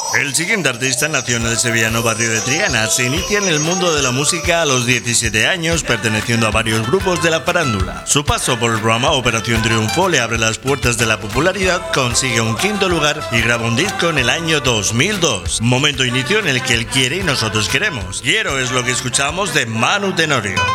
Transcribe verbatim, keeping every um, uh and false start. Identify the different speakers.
Speaker 1: El siguiente artista nació en el sevillano barrio de Triana. Se inicia en el mundo de la música a los diecisiete años, perteneciendo a varios grupos de la farándula. Su paso por el programa Operación Triunfo le abre las puertas de la popularidad, consigue un quinto lugar y graba un disco en el año dos mil dos. Momento inicio en el que él quiere y nosotros queremos. Quiero es lo que escuchamos de Manu Tenorio.